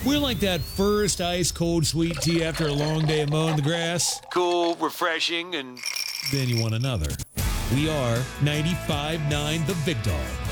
We're like that first ice cold sweet tea after a long day of mowing the grass. Cool, refreshing, and then you want another. We are 95.9 The Big Dog.